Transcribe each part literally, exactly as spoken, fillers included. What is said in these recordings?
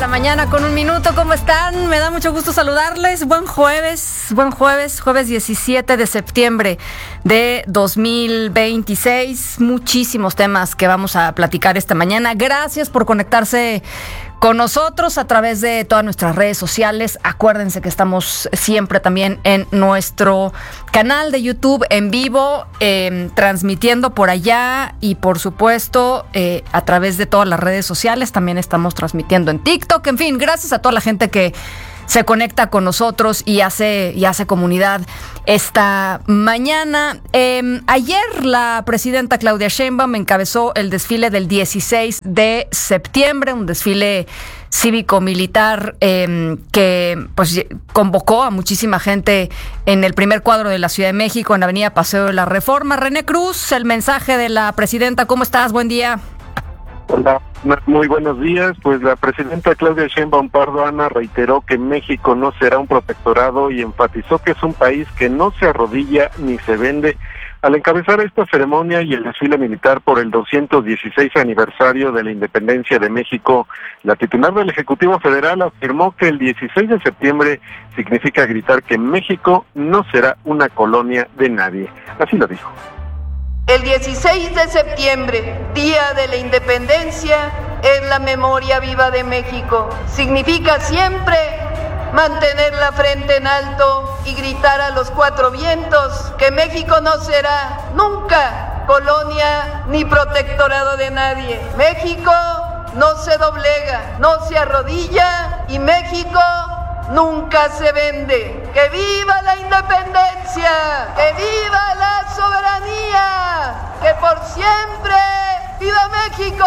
mañana con un minuto. ¿Cómo están? Me da mucho gusto saludarles. Buen jueves, buen jueves, jueves diecisiete de septiembre de dos mil veintiséis. Muchísimos temas que vamos a platicar esta mañana. Gracias por conectarse con nosotros a través de todas nuestras redes sociales. Acuérdense que estamos siempre también en nuestro canal de YouTube en vivo, eh, transmitiendo por allá y por supuesto eh, a través de todas las redes sociales. También estamos transmitiendo en TikTok. En fin, gracias a toda la gente que se conecta con nosotros y hace, y hace comunidad esta mañana. Eh, ayer la presidenta Claudia Sheinbaum encabezó el desfile del dieciséis de septiembre, un desfile cívico-militar eh, que pues convocó a muchísima gente en el primer cuadro de la Ciudad de México, en la avenida Paseo de la Reforma. René Cruz, el mensaje de la presidenta. ¿Cómo estás? Buen día. Hola, muy buenos días. Pues la presidenta Claudia Sheinbaum Pardo, Ana, reiteró que México no será un protectorado y enfatizó que es un país que no se arrodilla ni se vende. Al encabezar esta ceremonia y el desfile militar por el doscientos dieciséis aniversario de la independencia de México, la titular del Ejecutivo Federal afirmó que el dieciséis de septiembre significa gritar que México no será una colonia de nadie. Así lo dijo. El dieciséis de septiembre, Día de la Independencia, es la memoria viva de México. Significa siempre mantener la frente en alto y gritar a los cuatro vientos que México no será nunca colonia ni protectorado de nadie. México no se doblega, no se arrodilla y México nunca se vende. ¡Que viva la independencia! ¡Que viva la soberanía! ¡Que por siempre viva México!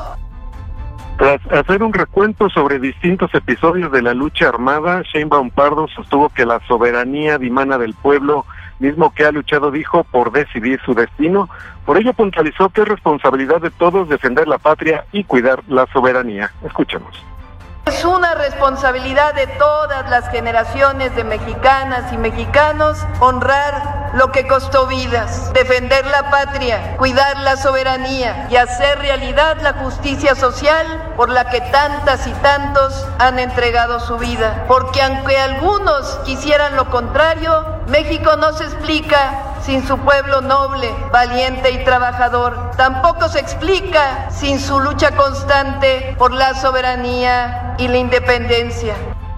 Tras hacer un recuento sobre distintos episodios de la lucha armada, Sheinbaum Pardo sostuvo que la soberanía dimana del pueblo, mismo que ha luchado, dijo, por decidir su destino. Por ello puntualizó que es responsabilidad de todos defender la patria y cuidar la soberanía. Escuchemos. Es una responsabilidad de todas las generaciones de mexicanas y mexicanos honrar lo que costó vidas, defender la patria, cuidar la soberanía y hacer realidad la justicia social por la que tantas y tantos han entregado su vida. Porque aunque algunos quisieran lo contrario, México no se explica sin su pueblo noble, valiente y trabajador. Tampoco se explica sin su lucha constante por la soberanía y la independencia.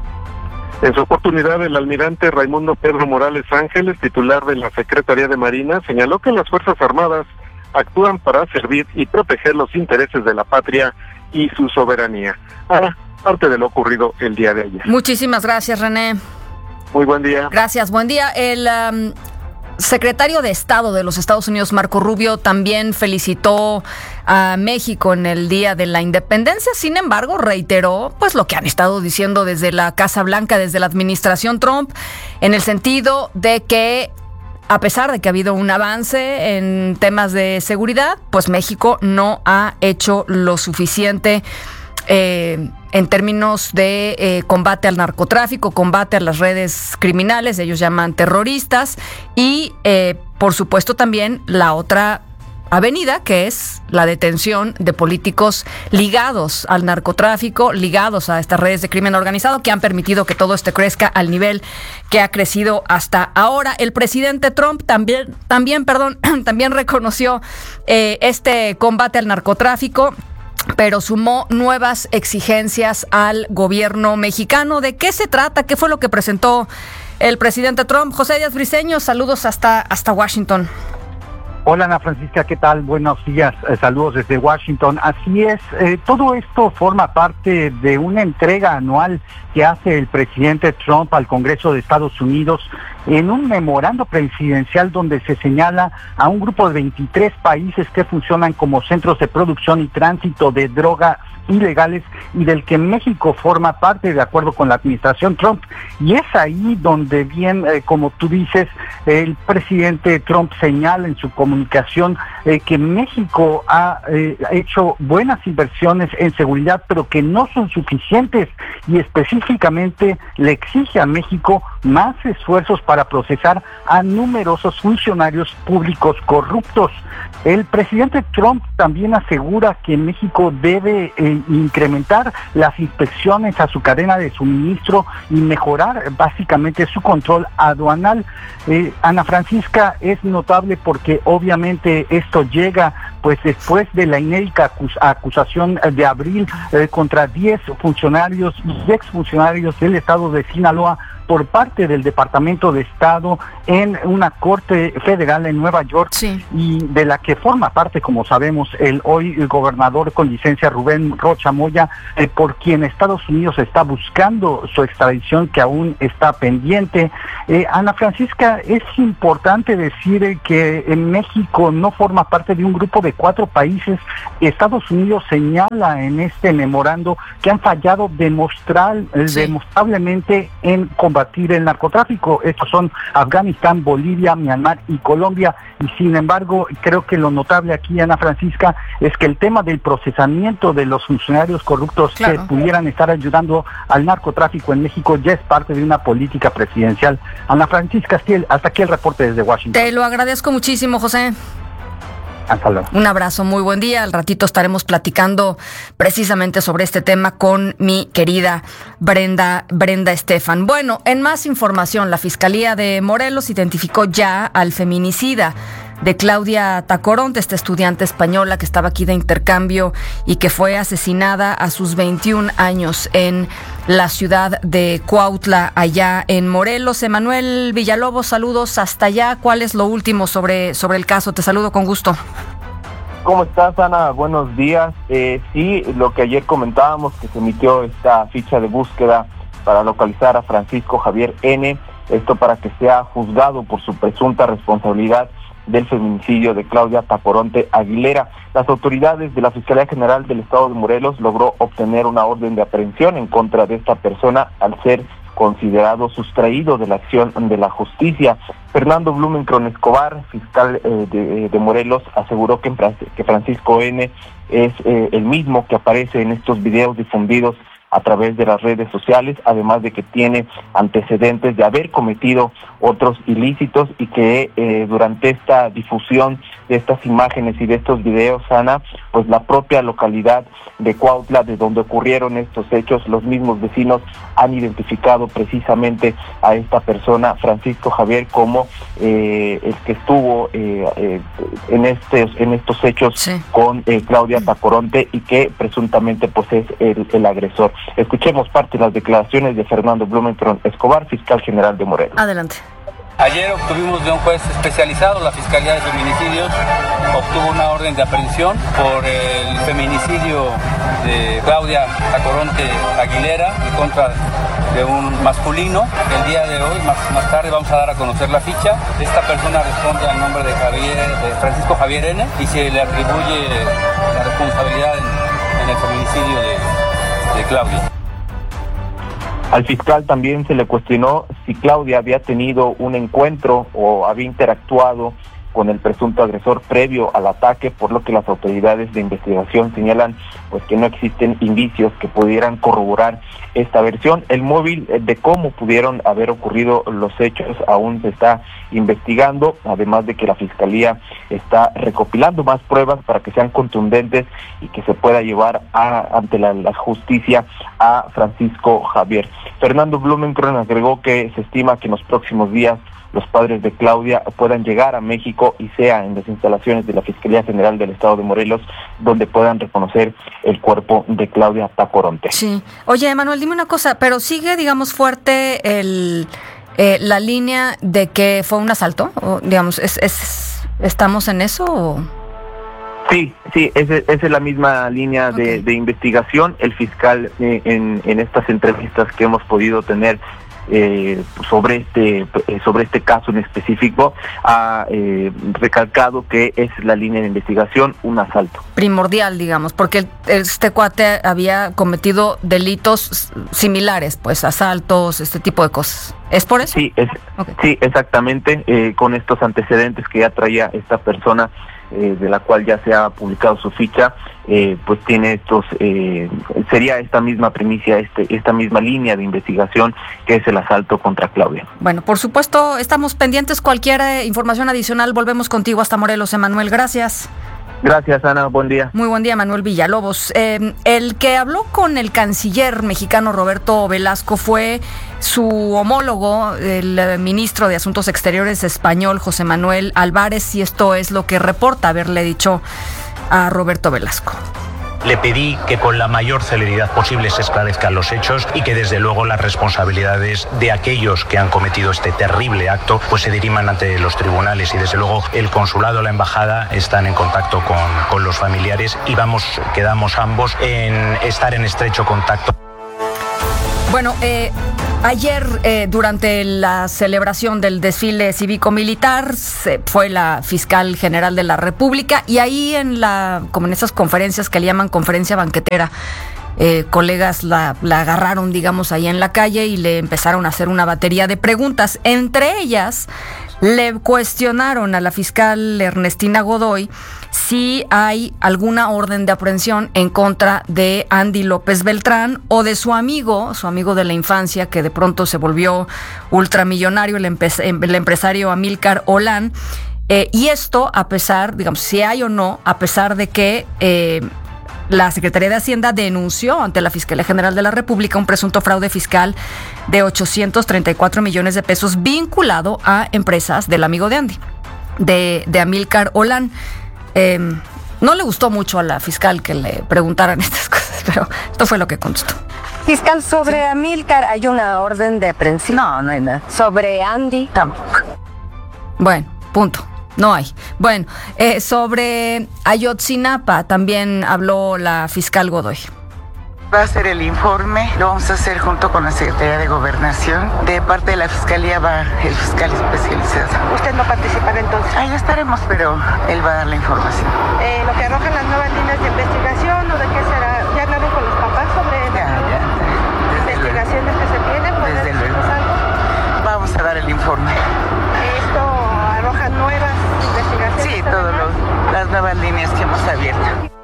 En su oportunidad, el almirante Raimundo Pedro Morales Ángeles, titular de la Secretaría de Marina, señaló que las Fuerzas Armadas actúan para servir y proteger los intereses de la patria y su soberanía. Ahora, parte de lo ocurrido el día de ayer. Muchísimas gracias, René. Muy buen día. Gracias, buen día. El um, secretario de Estado de los Estados Unidos, Marco Rubio, también felicitó a México en el Día de la Independencia. Sin embargo, reiteró pues lo que han estado diciendo desde la Casa Blanca, desde la administración Trump, en el sentido de que a pesar de que ha habido un avance en temas de seguridad, pues México no ha hecho lo suficiente Eh, en términos de eh, combate al narcotráfico, combate a las redes criminales, ellos llaman terroristas, y eh, por supuesto también la otra avenida, que es la detención de políticos ligados al narcotráfico, ligados a estas redes de crimen organizado, que han permitido que todo esto crezca al nivel que ha crecido hasta ahora. El presidente Trump también, también, perdón, también reconoció eh, este combate al narcotráfico, pero sumó nuevas exigencias al gobierno mexicano. ¿De qué se trata? ¿Qué fue lo que presentó el presidente Trump? José Díaz Briceño, saludos hasta, hasta Washington. Hola, Ana Francisca, ¿qué tal? Buenos días, eh, saludos desde Washington. Así es, eh, todo esto forma parte de una entrega anual que hace el presidente Trump al Congreso de Estados Unidos en un memorando presidencial donde se señala a un grupo de veintitrés países que funcionan como centros de producción y tránsito de drogas ilegales y del que México forma parte, de acuerdo con la administración Trump. Y es ahí donde bien, eh, como tú dices, el presidente Trump señala en su comunicación eh, que México ha eh, hecho buenas inversiones en seguridad, pero que no son suficientes, y específicamente le exige a México más esfuerzos para procesar a numerosos funcionarios públicos corruptos. El presidente Trump también asegura que México debe eh, incrementar las inspecciones a su cadena de suministro y mejorar básicamente su control aduanal. Eh, Ana Francisca, es notable porque obviamente esto llega pues después de la inédita acus- acusación de abril eh, contra diez funcionarios y exfuncionarios del estado de Sinaloa por parte del Departamento de Estado en una corte federal en Nueva York, sí, y de la que forma parte, como sabemos, el hoy el gobernador con licencia Rubén Rocha Moya, eh, por quien Estados Unidos está buscando su extradición, que aún está pendiente. Eh, Ana Francisca, es importante decir eh, que en México no forma parte de un grupo de cuatro países. Estados Unidos señala en este memorando que han fallado demostrar, eh, sí. demostrablemente en combatir el narcotráfico. Estos son Afganistán, Bolivia, Myanmar y Colombia. Y sin embargo, creo que lo notable aquí, Ana Francisca, es que el tema del procesamiento de los funcionarios corruptos, claro, que pudieran estar ayudando al narcotráfico en México ya es parte de una política presidencial. Ana Francisca, hasta aquí el reporte desde Washington. Te lo agradezco muchísimo, José. Hasta luego. Un abrazo, muy buen día. Al ratito estaremos platicando precisamente sobre este tema con mi querida Brenda, Brenda Estefan. Bueno, en más información, la Fiscalía de Morelos identificó ya al feminicida de Claudia Tacoronte, esta estudiante española que estaba aquí de intercambio y que fue asesinada a sus veintiún años en la ciudad de Cuautla, allá en Morelos. Emanuel Villalobos, saludos hasta allá. ¿Cuál es lo último sobre, sobre el caso? Te saludo con gusto. ¿Cómo estás, Ana? Buenos días. Eh, sí, lo que ayer comentábamos, que se emitió esta ficha de búsqueda para localizar a Francisco Javier N., esto para que sea juzgado por su presunta responsabilidad del feminicidio de Claudia Tacoronte Aguilera. Las autoridades de la Fiscalía General del Estado de Morelos logró obtener una orden de aprehensión en contra de esta persona al ser considerado sustraído de la acción de la justicia. Fernando Blumenkron Escobar, fiscal eh, de, de Morelos, aseguró que, que Francisco N. es eh, el mismo que aparece en estos videos difundidos a través de las redes sociales, además de que tiene antecedentes de haber cometido otros ilícitos y que eh, durante esta difusión de estas imágenes y de estos videos, Ana, pues la propia localidad de Cuautla, de donde ocurrieron estos hechos, los mismos vecinos han identificado precisamente a esta persona, Francisco Javier, como eh, el que estuvo eh, eh, en estos en estos hechos, sí, con eh, Claudia Tacoronte y que presuntamente pues es el, el agresor. Escuchemos parte de las declaraciones de Fernando Blumenkron Escobar, fiscal general de Morelos. Adelante. Ayer obtuvimos de un juez especializado, la Fiscalía de Feminicidios obtuvo una orden de aprehensión por el feminicidio de Claudia Tacoronte Aguilera en contra de un masculino. El día de hoy, más, más tarde, vamos a dar a conocer la ficha. Esta persona responde al nombre de, Javier, de Francisco Javier N. y se le atribuye la responsabilidad en, en el feminicidio de, de Claudia. Al fiscal también se le cuestionó si Claudia había tenido un encuentro o había interactuado con el presunto agresor previo al ataque, por lo que las autoridades de investigación señalan pues que no existen indicios que pudieran corroborar esta versión. El móvil de cómo pudieron haber ocurrido los hechos aún se está investigando, además de que la Fiscalía está recopilando más pruebas para que sean contundentes y que se pueda llevar a, ante la, la justicia a Francisco Javier. Fernando Blumenkron agregó que se estima que en los próximos días los padres de Claudia puedan llegar a México y sea en las instalaciones de la Fiscalía General del Estado de Morelos donde puedan reconocer el cuerpo de Claudia Tacoronte. Sí. Oye, Manuel, dime una cosa, pero sigue, digamos, fuerte el eh, la línea de que fue un asalto, o, digamos, es, es ¿estamos en eso o...? Sí, sí, esa es la misma línea de, okay. de investigación. El fiscal eh, en, en estas entrevistas que hemos podido tener Eh, sobre este eh, sobre este caso en específico ha eh, recalcado que es la línea de investigación un asalto primordial, digamos, porque este cuate había cometido delitos similares, pues asaltos, este tipo de cosas. ¿Es por eso? Sí, es, okay. sí, exactamente, eh, con estos antecedentes que ya traía esta persona eh, de la cual ya se ha publicado su ficha, eh, pues tiene estos, eh, sería esta misma primicia, este, esta misma línea de investigación que es el asalto contra Claudia. Bueno, por supuesto, estamos pendientes. Cualquier eh, información adicional, volvemos contigo hasta Morelos, Emanuel. Gracias. Gracias, Ana. Buen día. Muy buen día, Manuel Villalobos. Eh, el que habló con el canciller mexicano Roberto Velasco fue su homólogo, el ministro de Asuntos Exteriores español, José Manuel Álvarez, y esto es lo que reporta haberle dicho a Roberto Velasco. Le pedí que con la mayor celeridad posible se esclarezcan los hechos y que desde luego las responsabilidades de aquellos que han cometido este terrible acto pues se diriman ante los tribunales, y desde luego el consulado, la embajada están en contacto con, con los familiares y vamos, quedamos ambos en estar en estrecho contacto. Bueno, eh, ayer eh, durante la celebración del desfile cívico-militar se fue la fiscal general de la República, y ahí en la, como en esas conferencias que le llaman conferencia banquetera, eh, colegas la, la agarraron, digamos, ahí en la calle y le empezaron a hacer una batería de preguntas. Entre ellas, le cuestionaron a la fiscal Ernestina Godoy si hay alguna orden de aprehensión en contra de Andy López Beltrán o de su amigo, su amigo de la infancia, que de pronto se volvió ultramillonario, el, empe- el empresario Amílcar Olán. Eh, y esto, a pesar, digamos, si hay o no, a pesar de que eh, la Secretaría de Hacienda denunció ante la Fiscalía General de la República un presunto fraude fiscal de ochocientos treinta y cuatro millones de pesos vinculado a empresas del amigo de Andy, de, de Amílcar Olán. Eh, no le gustó mucho a la fiscal que le preguntaran estas cosas, pero esto fue lo que contestó. Fiscal, sobre Amílcar hay una orden de aprehensión. No, no hay nada. Sobre Andy tampoco. Bueno, punto. No hay. Bueno, eh, sobre Ayotzinapa también habló la fiscal Godoy. Va a ser el informe, lo vamos a hacer junto con la Secretaría de Gobernación. De parte de la Fiscalía va el fiscal especializado. ¿Usted no participará entonces? Ahí estaremos, pero él va a dar la información. Eh, lo que arrojan las nuevas líneas de investigación, ¿o de qué será? ¿Ya hablaron con los papás sobre ya, las ya, investigaciones luego. que se tienen? Desde luego. Algo? Vamos a dar el informe. ¿Esto arroja nuevas investigaciones? Sí, todas las nuevas líneas que hemos abierto.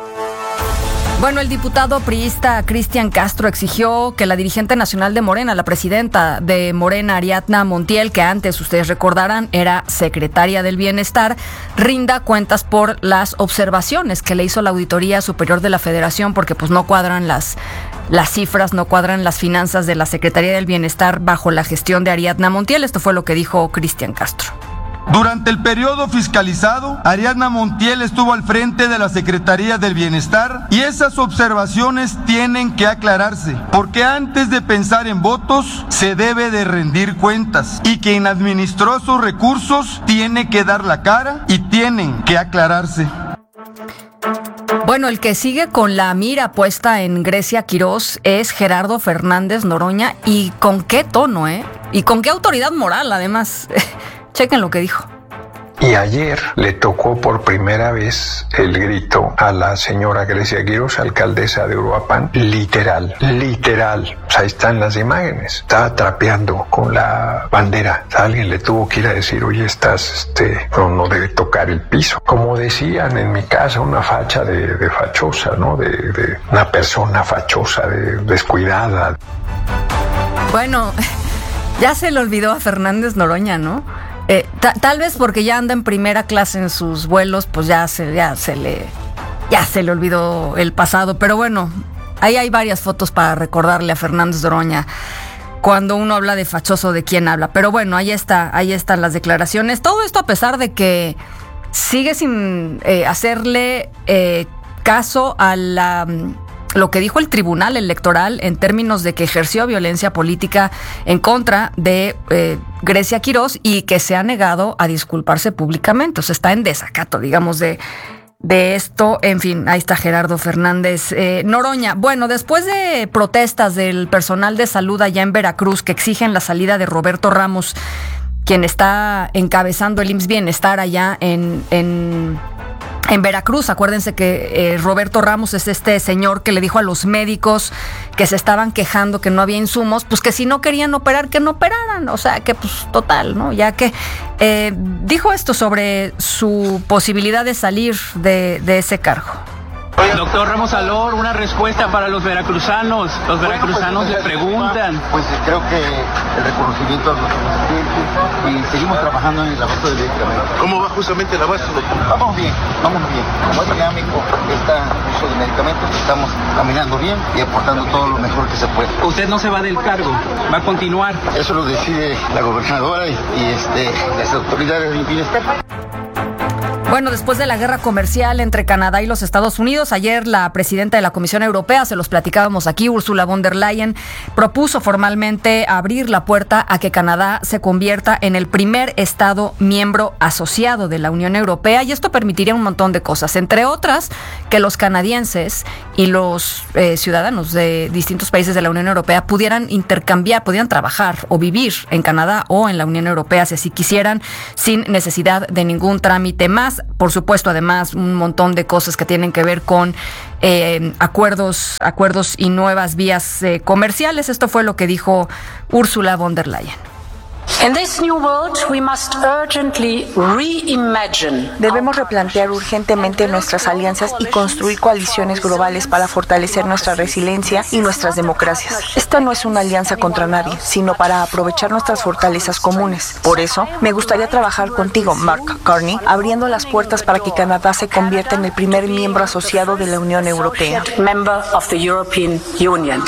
Bueno, el diputado priista Cristian Castro exigió que la dirigente nacional de Morena, la presidenta de Morena, Ariadna Montiel, que antes, ustedes recordarán, era secretaria del Bienestar, rinda cuentas por las observaciones que le hizo la Auditoría Superior de la Federación, porque pues no cuadran las, las cifras, no cuadran las finanzas de la Secretaría del Bienestar bajo la gestión de Ariadna Montiel. Esto fue lo que dijo Cristian Castro. Durante el periodo fiscalizado, Ariadna Montiel estuvo al frente de la Secretaría del Bienestar y esas observaciones tienen que aclararse, porque antes de pensar en votos se debe de rendir cuentas, y quien administró sus recursos tiene que dar la cara y tienen que aclararse. Bueno, el que sigue con la mira puesta en Grecia Quirós es Gerardo Fernández Noroña, y con qué tono, ¿eh? Y con qué autoridad moral, además. Chequen lo que dijo. Y ayer le tocó por primera vez el grito a la señora Grecia Quirós, alcaldesa de Uruapan, literal, literal. O sea, ahí están las imágenes. Estaba trapeando con la bandera. Alguien le tuvo que ir a decir, oye, estás, este, no, no debe tocar el piso. Como decían en mi casa, una facha de, de fachosa, ¿no? De, de una persona fachosa, de, descuidada. Bueno, ya se le olvidó a Fernández Noroña, ¿no? Eh, ta- tal vez porque ya anda en primera clase en sus vuelos, pues ya se, ya se le ya se le olvidó el pasado. Pero bueno, ahí hay varias fotos para recordarle a Fernández Noroña cuando uno habla de fachoso, de quién habla. Pero bueno, ahí está, ahí están las declaraciones. Todo esto a pesar de que sigue sin eh, hacerle eh, caso a la... lo que dijo el Tribunal Electoral en términos de que ejerció violencia política en contra de eh, Grecia Quirós, y que se ha negado a disculparse públicamente. O sea, está en desacato, digamos, de, de esto. En fin, ahí está Gerardo Fernández eh, Noroña. Bueno, después de protestas del personal de salud allá en Veracruz que exigen la salida de Roberto Ramos quien está encabezando el I M S S Bienestar allá en... en En Veracruz. Acuérdense que eh, Roberto Ramos es este señor que le dijo a los médicos que se estaban quejando que no había insumos, pues que si no querían operar, que no operaran. O sea, que pues total, ¿no? Ya que eh, dijo esto sobre su posibilidad de salir de, de ese cargo. Doctor Ramos Alor, una respuesta para los veracruzanos. Los veracruzanos bueno, pues, le preguntan. Pues creo que el reconocimiento a nuestros pacientes y seguimos trabajando en el abasto de medicamentos. ¿Cómo va justamente el abasto, doctor? Vamos bien, vamos bien. Como es dinámico este uso de medicamentos, estamos caminando bien y aportando todo lo mejor que se puede. Usted no se va del cargo, va a continuar. Eso lo decide la gobernadora y, y este, las autoridades del bienestar. Bueno, después de la guerra comercial entre Canadá y los Estados Unidos, ayer la presidenta de la Comisión Europea, se los platicábamos aquí, Ursula von der Leyen, propuso formalmente abrir la puerta a que Canadá se convierta en el primer Estado miembro asociado de la Unión Europea, y esto permitiría un montón de cosas, entre otras que los canadienses y los eh, ciudadanos de distintos países de la Unión Europea pudieran intercambiar, pudieran trabajar o vivir en Canadá o en la Unión Europea si así quisieran, sin necesidad de ningún trámite más. Por supuesto, además, un montón de cosas que tienen que ver con eh, acuerdos, acuerdos y nuevas vías eh, comerciales. Esto fue lo que dijo Ursula von der Leyen. Debemos replantear urgentemente nuestras alianzas y construir coaliciones globales para fortalecer nuestra resiliencia y nuestras democracias. Esta no es una alianza contra nadie, sino para aprovechar nuestras fortalezas comunes. Por eso, me gustaría trabajar contigo, Mark Carney, abriendo las puertas para que Canadá se convierta en el primer miembro asociado de la Unión Europea. Member of the European Union.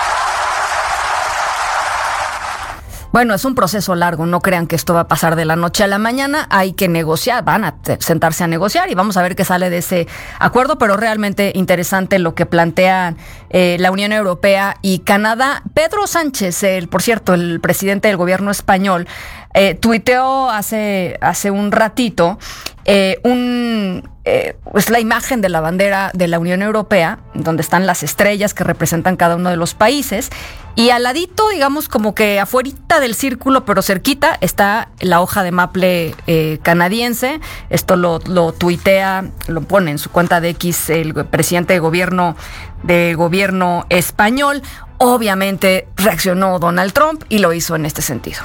Bueno, es un proceso largo, no crean que esto va a pasar de la noche a la mañana, hay que negociar, van a te- sentarse a negociar y vamos a ver qué sale de ese acuerdo, pero realmente interesante lo que plantean eh, la Unión Europea y Canadá. Pedro Sánchez, el, por cierto, el presidente del gobierno español, eh, tuiteó hace, hace un ratito eh, un... Eh, es la imagen de la bandera de la Unión Europea, donde están las estrellas que representan cada uno de los países, y al ladito, digamos, como que afuerita del círculo, pero cerquita, está la hoja de maple eh, canadiense. Esto lo, lo tuitea, lo pone en su cuenta de X el presidente de gobierno del gobierno español. Obviamente reaccionó Donald Trump y lo hizo en este sentido.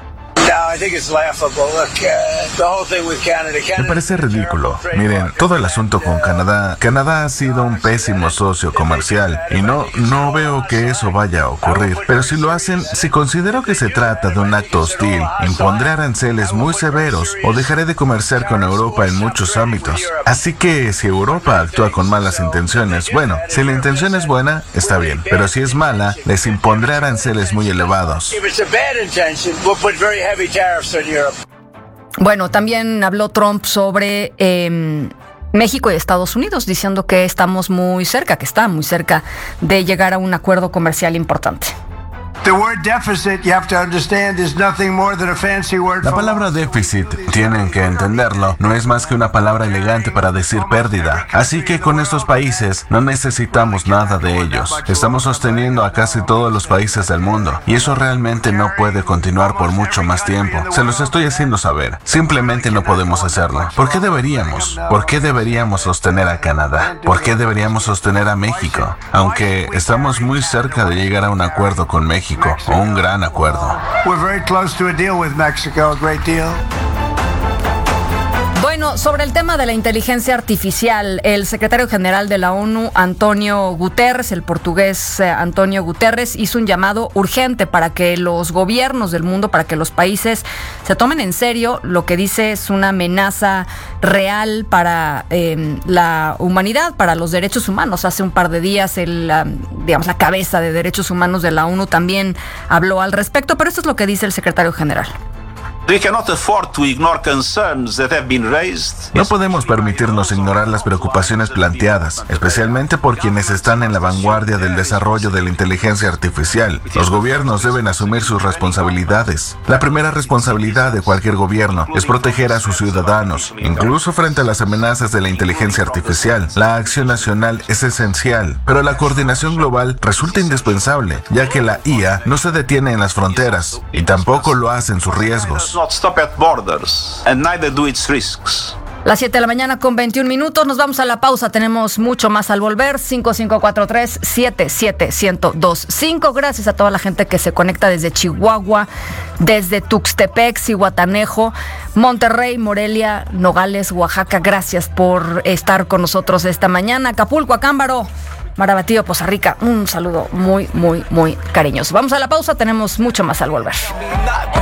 Me parece ridículo. Miren, todo el asunto con Canadá. Canadá ha sido un pésimo socio comercial y no, no veo que eso vaya a ocurrir. Pero si lo hacen, si considero que se trata de un acto hostil, impondré aranceles muy severos o dejaré de comerciar con Europa en muchos ámbitos. Así que si Europa actúa con malas intenciones, bueno, si la intención es buena, está bien. Pero si es mala, les impondré aranceles muy elevados. Bueno, también habló Trump sobre eh, México y Estados Unidos, diciendo que estamos muy cerca, que está muy cerca de llegar a un acuerdo comercial importante. La palabra déficit, tienen que entenderlo, no es más que una palabra elegante para decir pérdida. Así que con estos países no necesitamos nada de ellos. Estamos sosteniendo a casi todos los países del mundo y eso realmente no puede continuar por mucho más tiempo. Se los estoy haciendo saber. Simplemente no podemos hacerlo. ¿Por qué deberíamos? ¿Por qué deberíamos sostener a Canadá? ¿Por qué deberíamos sostener a México? Aunque estamos muy cerca de llegar a un acuerdo con México. Un gran acuerdo. Bueno, sobre el tema de la inteligencia artificial, el secretario general de la ONU, Antonio Guterres, el portugués eh, Antonio Guterres, hizo un llamado urgente para que los gobiernos del mundo, para que los países se tomen en serio lo que dice es una amenaza real para eh, la humanidad, para los derechos humanos. Hace un par de días, el, la, digamos, la cabeza de derechos humanos de la ONU también habló al respecto, pero esto es lo que dice el secretario general. No podemos permitirnos ignorar las preocupaciones planteadas, especialmente por quienes están en la vanguardia del desarrollo de la inteligencia artificial. Los gobiernos deben asumir sus responsabilidades. La primera responsabilidad de cualquier gobierno es proteger a sus ciudadanos, incluso frente a las amenazas de la inteligencia artificial. La acción nacional es esencial, pero la coordinación global resulta indispensable, ya que la I A no se detiene en las fronteras y tampoco lo hace en sus riesgos. not stop at borders, and neither do its risks. Las siete de la mañana con veintiún minutos, nos vamos a la pausa, tenemos mucho más al volver. Cinco cinco cuatro tres, siete siete cero cero dos cinco. Gracias a toda la gente que se conecta desde Chihuahua, desde Tuxtepec, Zihuatanejo, Monterrey, Morelia, Nogales, Oaxaca. Gracias por estar con nosotros esta mañana. Acapulco, Acámbaro, Marabatío, Poza Rica, un saludo muy, muy, muy cariñoso. Vamos a la pausa, tenemos mucho más al volver.